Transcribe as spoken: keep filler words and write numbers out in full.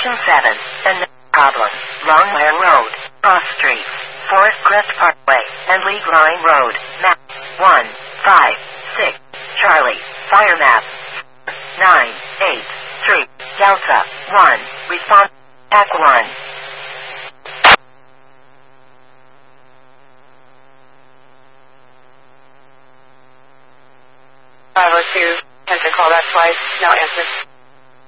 Station seven, and no problem. Long Iron Road, Cross Street, Forest Crest Parkway, and League Line Road. Map one five six. Charlie. Fire map nine eight three. Delta one. Response. Act one. five oh two. Answer call back twice. Now answer.